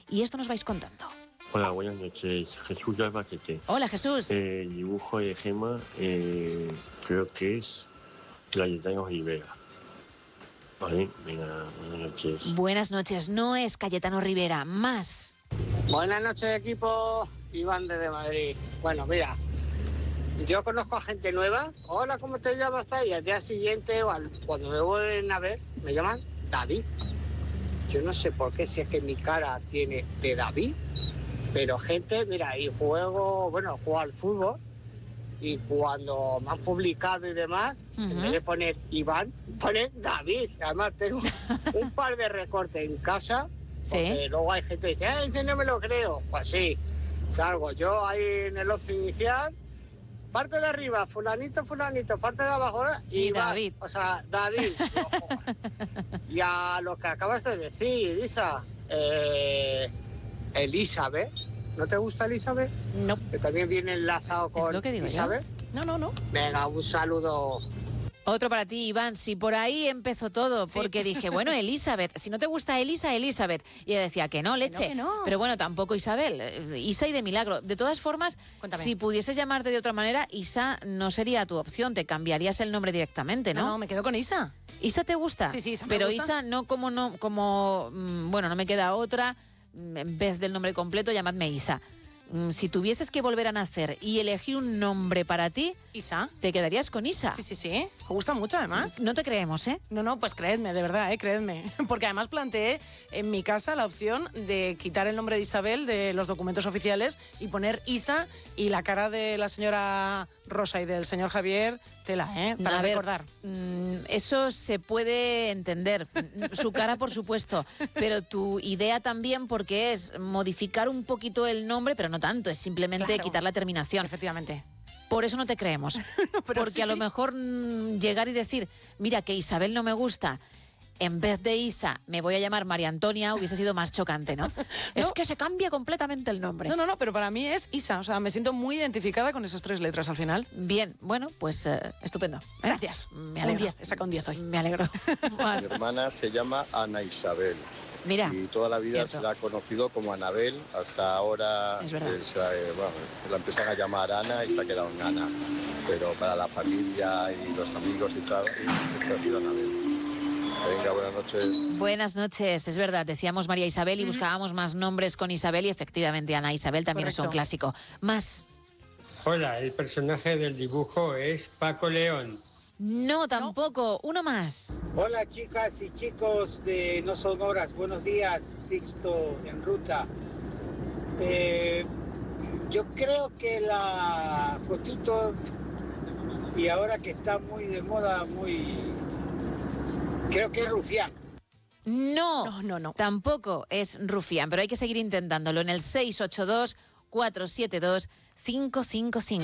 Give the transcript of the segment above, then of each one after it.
y esto nos vais contando. Hola, buenas noches. Jesús de Albacete. Hola, Jesús. El dibujo de Gema creo que es Cayetano Rivera. Vale, venga, buenas noches. Buenas noches, no es Cayetano Rivera, más. Buenas noches, equipo. Iván desde Madrid. Bueno, mira, yo conozco a gente nueva. Hola, ¿cómo te llamas? Y al día siguiente, cuando me vuelven a ver, me llaman David. Yo no sé por qué, si es que mi cara tiene de David, pero gente, mira, y juego al fútbol, y cuando me han publicado y demás, en vez de poner Iván, ponen David. Además tengo un par de recortes en casa, porque luego hay gente que dice, ese no me lo creo. Pues sí, salgo yo ahí en el 11 inicial, parte de arriba, fulanito, parte de abajo, y David. O sea, David. Y a lo que acabas de decir, Isa, Elizabeth. ¿No te gusta Elizabeth? No. Que también viene enlazado con ¿Es lo que digo Elizabeth. Yo? No. Venga, un saludo. Otro para ti, Iván. Si por ahí empezó todo, porque dije, bueno, Elizabeth, si no te gusta Elizabeth. Y ella decía que no, leche. Que no. Pero bueno, tampoco Isabel. Isa y de milagro. De todas formas, Cuéntame. si pudieses llamarte de otra manera, Isa no sería tu opción. Te cambiarías el nombre directamente, ¿no? No, me quedo con Isa. ¿Isa te gusta? Sí, Isa me Pero gusta. Isa no, bueno, no me queda otra. En vez del nombre completo, llamadme Isa. Si tuvieses que volver a nacer y elegir un nombre para ti, Isa. ¿te quedarías con Isa? Sí. Me gusta mucho, además. No te creemos, ¿eh? No, pues creedme, de verdad, creedme. Porque además planteé en mi casa la opción de quitar el nombre de Isabel de los documentos oficiales y poner Isa, y la cara de la señora Rosa y del señor Javier, tela, para recordar. Eso se puede entender, su cara por supuesto, pero tu idea también, porque es modificar un poquito el nombre, pero no tanto, es simplemente quitar la terminación. Efectivamente. Por eso no te creemos. Porque a lo mejor llegar y decir, mira, que Isabel no me gusta, en vez de Isa me voy a llamar María Antonia, hubiese sido más chocante, ¿no? Es que se cambia completamente el nombre. No, pero para mí es Isa, o sea, me siento muy identificada con esas 3 letras al final. Bien, bueno, pues estupendo. Gracias. Me alegro. Un 10, he sacado un 10 hoy. Me alegro. Mi hermana se llama Ana Isabel. Mira, y toda la vida cierto. se la ha conocido como Anabel, hasta ahora Es verdad. la empiezan a llamar Ana y se ha quedado en Ana, pero para la familia y los amigos y tal, siempre ha sido Anabel. Venga, buenas noches. Buenas noches, es verdad, decíamos María Isabel y buscábamos más nombres con Isabel y efectivamente Ana Isabel también es un clásico. Más. Hola, el personaje del dibujo es Paco León. No, tampoco. Uno más. Hola chicas y chicos de No Son Horas, buenos días, Sixto en ruta. Yo creo que la fotito, y ahora que está muy de moda, creo que es Rufián. No. Tampoco es Rufián, pero hay que seguir intentándolo en el 682-472-555.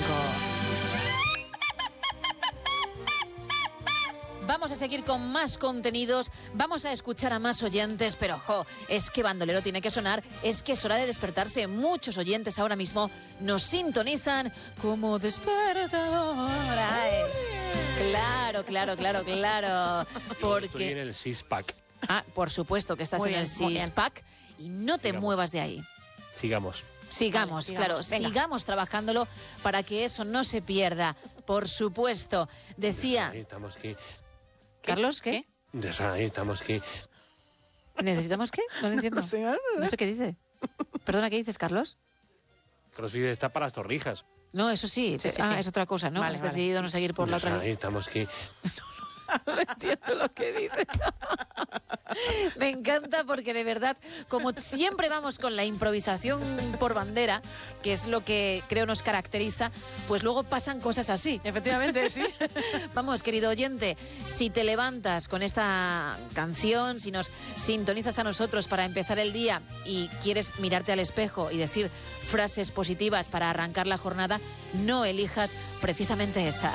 Vamos a seguir con más contenidos, vamos a escuchar a más oyentes, pero es que Bandolero tiene que sonar, es que es hora de despertarse. Muchos oyentes ahora mismo nos sintonizan como despertador. Claro. Porque... Estoy en el Six-Pack. Por supuesto que estás en el Six-Pack y no te muevas de ahí. Sigamos. Sigamos, claro, venga. sigamos trabajándolo para que eso no se pierda, por supuesto. Decía... Necesitamos que... ¿Carlos, qué? Necesitamos que... ¿Necesitamos qué? No entiendo. No sé qué dice. Perdona, ¿qué dices, Carlos? CrossFit está para las torrijas. No, eso sí. Sí. Es otra cosa, ¿no? Vale, Has decidido no seguir por la otra. Necesitamos que... No entiendo lo que dice. Me encanta porque de verdad, como siempre vamos con la improvisación por bandera, que es lo que creo nos caracteriza, pues luego pasan cosas así. Efectivamente, sí. Vamos, querido oyente, si te levantas con esta canción, si nos sintonizas a nosotros para empezar el día y quieres mirarte al espejo y decir frases positivas para arrancar la jornada, no elijas precisamente esa.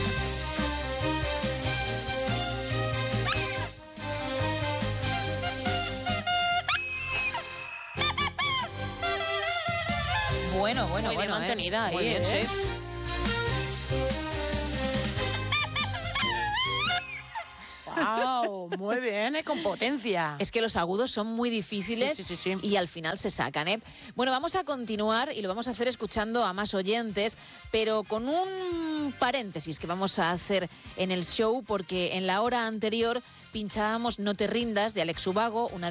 Bueno, Muy bien mantenida ahí, Muy bien, sí. ¡Wow! Muy bien, con potencia. Es que los agudos son muy difíciles Sí. y al final se sacan, ¿eh? Bueno, vamos a continuar y lo vamos a hacer escuchando a más oyentes, pero con un paréntesis que vamos a hacer en el show, porque en la hora anterior pinchábamos No te rindas de Alex Ubago, una